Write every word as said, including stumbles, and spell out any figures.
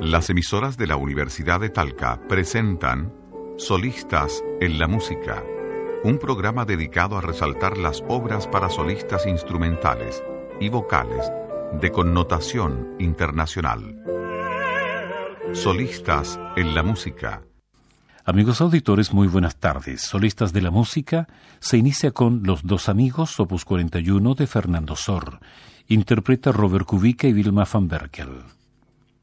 Las emisoras de la Universidad de Talca presentan Solistas en la Música, un programa dedicado a resaltar las obras para solistas instrumentales y vocales de connotación internacional. Solistas en la Música. Amigos auditores, muy buenas tardes. Solistas de la Música se inicia con Los dos amigos, opus cuarenta y uno de Fernando Sor. Interpreta Robert Kubica y Wilma van Berkel.